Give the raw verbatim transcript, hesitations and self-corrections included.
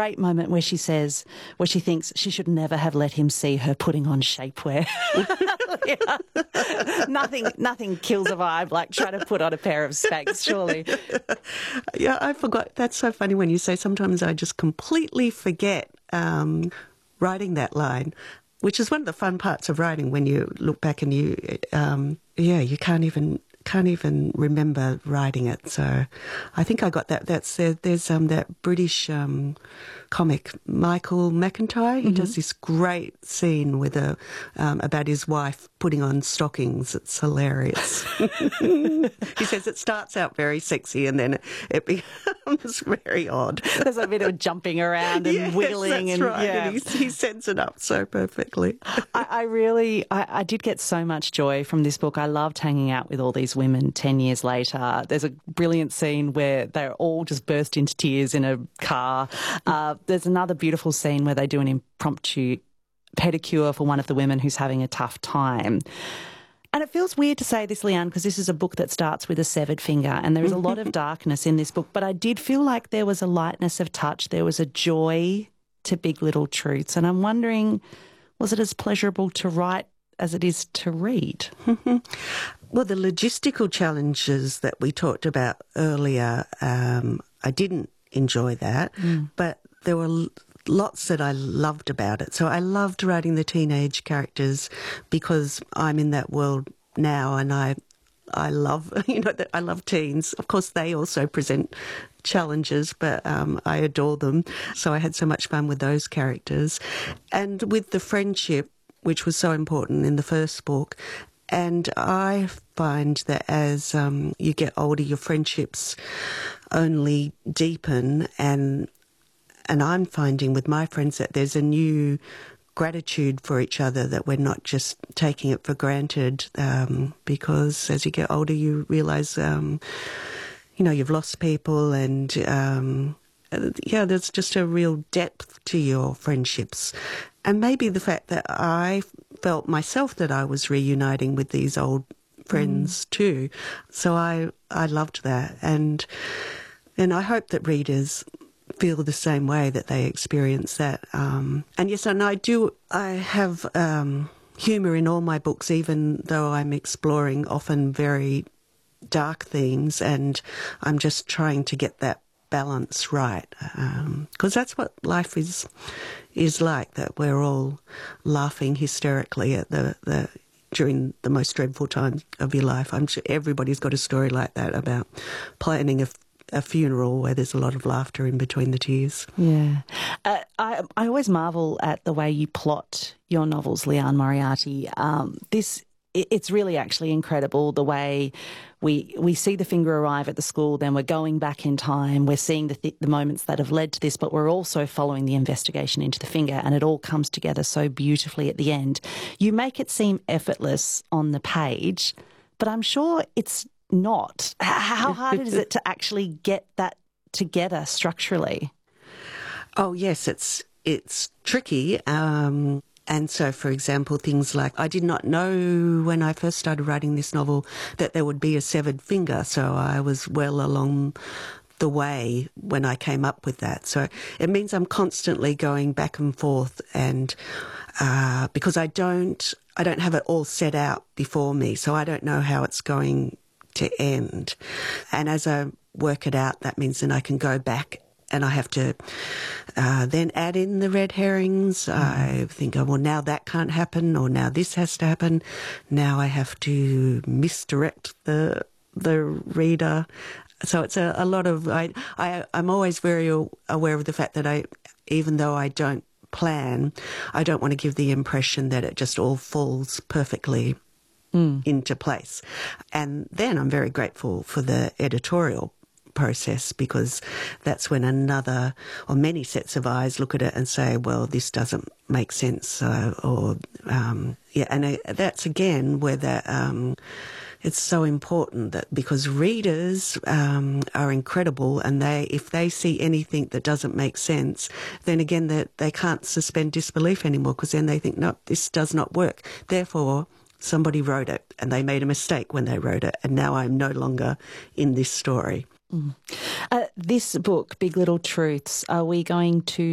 great moment where she says, where she thinks she should never have let him see her putting on shapewear. Yeah. Nothing, nothing kills a vibe like trying to put on a pair of Spanx, surely. Yeah, I forgot. That's so funny when you say sometimes I just completely forget um, writing that line, which is one of the fun parts of writing when you look back and you, um, yeah, you can't even can't even remember writing it. So I think I got that. That's there, there's um, that British um, comic, Michael McIntyre. He mm-hmm. does this great scene with a um, about his wife putting on stockings. It's hilarious. He says it starts out very sexy and then it becomes very odd. There's a bit of jumping around and yes, wiggling. That's and right. yeah. And he, he sets it up so perfectly. I, I really, I, I did get so much joy from this book. I loved hanging out with all these women ten years later. There's a brilliant scene where they're all just burst into tears in a car. Uh, there's another beautiful scene where they do an impromptu pedicure for one of the women who's having a tough time. And it feels weird to say this, Leanne, because this is a book that starts with a severed finger and there is a lot of darkness in this book, but I did feel like there was a lightness of touch. There was a joy to Big Little Truths. And I'm wondering, was it as pleasurable to write as it is to read? Well, the logistical challenges that we talked about earlier, um, I didn't enjoy that, mm. but there were lots that I loved about it. So I loved writing the teenage characters because I'm in that world now and I I love, you know, that I love teens. Of course, they also present challenges, but um, I adore them. So I had so much fun with those characters. And with the friendship, which was so important in the first book, and I find that as um, you get older, your friendships only deepen, and and I'm finding with my friends that there's a new gratitude for each other, that we're not just taking it for granted, um, because as you get older, you realise, um, you know, you've lost people, and um, yeah, there's just a real depth to your friendships. And maybe the fact that I felt myself that I was reuniting with these old friends mm. too. So I, I loved that. And, and I hope that readers feel the same way, that they experience that. Um, and yes, and I do, I have um, humour in all my books, even though I'm exploring often very dark themes, and I'm just trying to get that balance right, because um, that's what life is is like, that we're all laughing hysterically at the, the during the most dreadful times of your life. I'm sure everybody's got a story like that about planning a a funeral where there's a lot of laughter in between the tears. Yeah. Uh, I I always marvel at the way you plot your novels, Liane Moriarty. Um, this It's really actually incredible the way we we see the finger arrive at the school, then we're going back in time, we're seeing the, th the moments that have led to this, but we're also following the investigation into the finger, and it all comes together so beautifully at the end. You make it seem effortless on the page, but I'm sure it's not. How hard is it to actually get that together structurally? Oh, yes, it's it's tricky. Um, and so, for example, things like, I did not know when I first started writing this novel that there would be a severed finger, so I was well along the way when I came up with that. So it means I'm constantly going back and forth, and uh, because I don't, I don't have it all set out before me, so I don't know how it's going to end. And as I work it out, that means then I can go back and I have to uh, then add in the red herrings. Mm. I think, oh, well, now that can't happen, or now this has to happen. Now I have to misdirect the the reader. So it's a, a lot of, I, I, I'm always very aware of the fact that I, even though I don't plan, I don't want to give the impression that it just all falls perfectly Mm. into place. And then I'm very grateful for the editorial process, because that's when another or many sets of eyes look at it and say, well, this doesn't make sense, uh, or um, yeah, and I, that's again where that um, it's so important, that because readers um, are incredible, and they if they see anything that doesn't make sense, then again that they, they can't suspend disbelief anymore, because then they think, no, this does not work. Therefore, somebody wrote it and they made a mistake when they wrote it, and now I'm no longer in this story. Mm. Uh, this book, Big Little Truths, are we going to